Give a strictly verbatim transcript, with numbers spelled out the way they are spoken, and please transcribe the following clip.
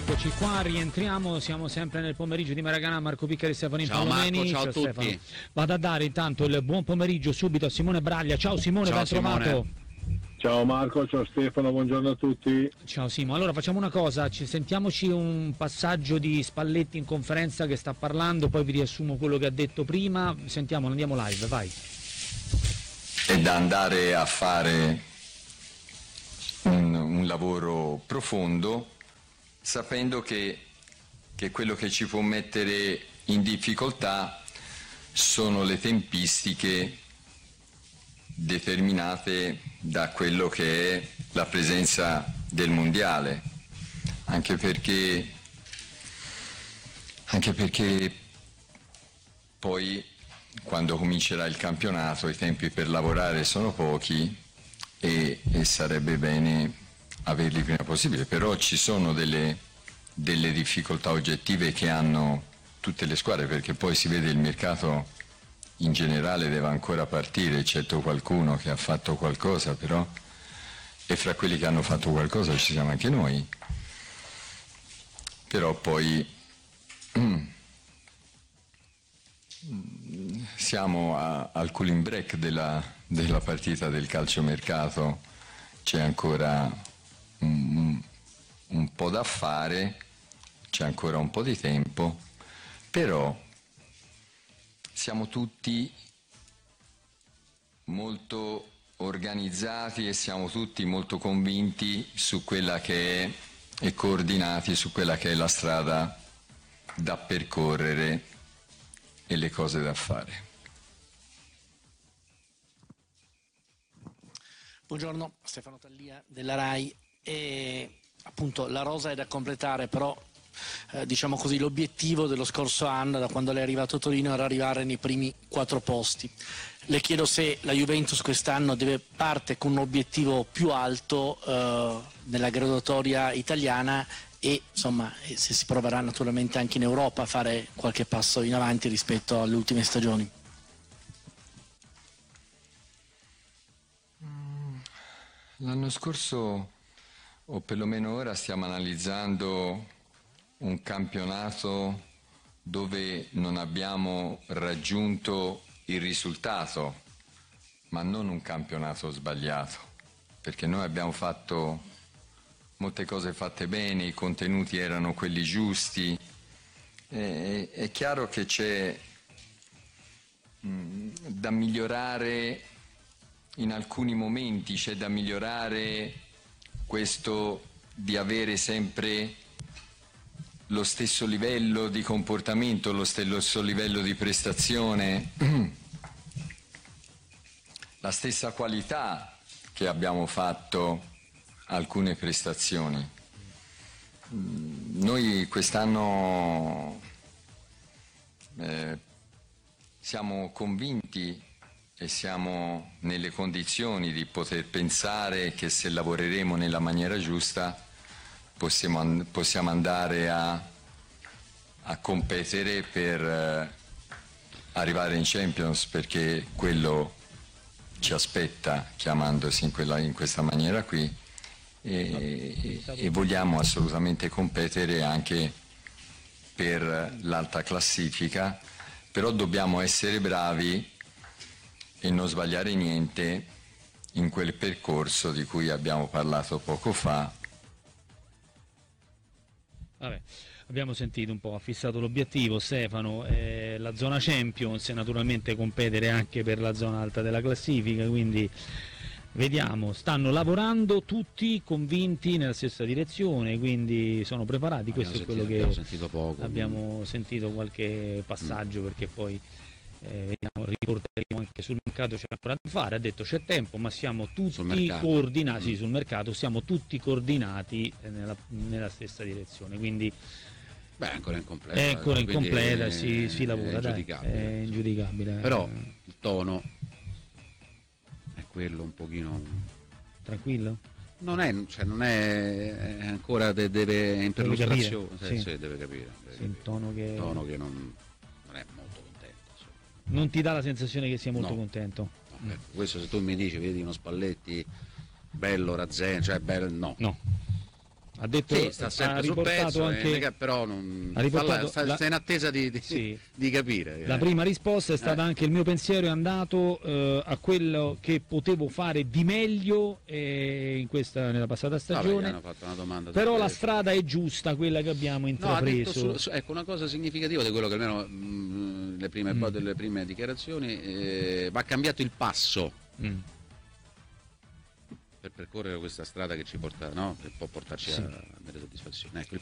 Eccoci qua, rientriamo, siamo sempre nel pomeriggio di Maracanã, Marco Piccari e Stefano Ciao Marco, ciao a tutti. Stefano. Vado a dare intanto il buon pomeriggio subito a Simone Braglia. Ciao Simone, ciao, ben Simone. trovato. Ciao Marco, ciao Stefano, buongiorno a tutti. Ciao Simo, allora facciamo una cosa, ci sentiamoci un passaggio di Spalletti in conferenza che sta parlando, poi vi riassumo quello che ha detto prima, sentiamo, andiamo live, vai. È da andare a fare un, un lavoro profondo, sapendo che, che quello che ci può mettere in difficoltà sono le tempistiche determinate da quello che è la presenza del mondiale, anche perché, anche perché poi quando comincerà il campionato i tempi per lavorare sono pochi e, e sarebbe bene averli il prima possibile, però ci sono delle, delle difficoltà oggettive che hanno tutte le squadre, perché poi si vede il mercato in generale deve ancora partire, eccetto qualcuno che ha fatto qualcosa, però, e fra quelli che hanno fatto qualcosa ci siamo anche noi, però poi siamo a, al cooling break della, della partita del calciomercato, c'è ancora un, un po' da fare, c'è ancora un po' di tempo, però siamo tutti molto organizzati e siamo tutti molto convinti su quella che è e coordinati su quella che è la strada da percorrere e le cose da fare. Buongiorno, Stefano Tallia della RAI. E, appunto, la rosa è da completare, però eh, diciamo così, l'obiettivo dello scorso anno, da quando lei è arrivato a Torino, era arrivare nei primi quattro posti. Le chiedo se la Juventus quest'anno deve parte con un obiettivo più alto eh, nella graduatoria italiana e insomma se si proverà naturalmente anche in Europa a fare qualche passo in avanti rispetto alle ultime stagioni. L'anno scorso, o perlomeno ora, stiamo analizzando un campionato dove non abbiamo raggiunto il risultato, ma non un campionato sbagliato, perché noi abbiamo fatto molte cose fatte bene, i contenuti erano quelli giusti. E, è chiaro che c'è mh, da migliorare in alcuni momenti, c'è da migliorare questo di avere sempre lo stesso livello di comportamento, lo stesso livello di prestazione, la stessa qualità che abbiamo fatto alcune prestazioni. Noi quest'anno eh, siamo convinti e siamo nelle condizioni di poter pensare che se lavoreremo nella maniera giusta possiamo, possiamo andare a, a competere per eh, arrivare in Champions, perché quello ci aspetta chiamandosi in, quella, in questa maniera qui e, e vogliamo assolutamente competere anche per l'alta classifica, però dobbiamo essere bravi e non sbagliare niente in quel percorso di cui abbiamo parlato poco fa. Vabbè, abbiamo sentito un po', ha fissato l'obiettivo Stefano, eh, la zona Champions e naturalmente competere anche per la zona alta della classifica, quindi vediamo, stanno lavorando tutti convinti nella stessa direzione, quindi sono preparati, abbiamo questo sentito, è quello che abbiamo sentito poco, abbiamo quindi. sentito qualche passaggio, mm. perché poi eh, vediamo, riporteremo anche sul mercato, c'è ancora da fare, ha detto c'è tempo, ma siamo tutti coordinati mm. sul mercato, siamo tutti coordinati nella, nella stessa direzione, quindi beh, ancora incompleta, è ancora incompleta, è, si, si lavora, è ingiudicabile, dai, è ingiudicabile. Però il tono è quello un pochino tranquillo? Non è, cioè non è, è ancora de, deve in perlustrazione, sì. Sì, sì, deve capire, deve sì, il tono che, il tono che non, non è molto contento. Insomma. Non ti dà la sensazione che sia molto no. contento? No, ecco, questo se tu mi dici, vedi uno Spalletti bello, Razzeno, cioè bello, no. No. Ha detto, Sì, sta sempre ha sul riportato pezzo, anche, eh, però non, ha riportato sta, la- sta in attesa di, di, Sì. di capire. La eh. prima risposta è stata Eh. anche: il mio pensiero è andato eh, a quello che potevo fare di meglio eh, in questa, nella passata Vabbè, gli stagione, hanno fatto una domanda su però la questo. strada è giusta, quella che abbiamo No, ha detto intrapreso. su- su- ecco, una cosa significativa di quello che almeno mh, le prime, Mm. delle prime dichiarazioni, eh, va cambiato il passo Mm. per percorrere questa strada che ci porta, no? Che può portarci Sì. a delle soddisfazioni. Ecco, il